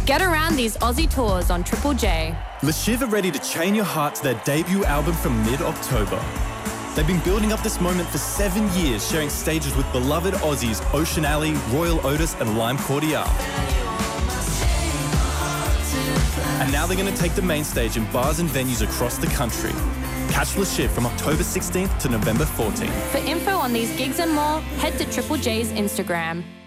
Get around these Aussie tours on Triple J. Le Chiv are ready to chain your heart to their debut album from mid-October. They've been building up this moment for 7 years, sharing stages with beloved Aussies Ocean Alley, Royal Otis and Lime Cordiale. And now they're going to take the main stage in bars and venues across the country. Catch Le Chiv from October 16th to November 14th. For info on these gigs and more, head to Triple J's Instagram.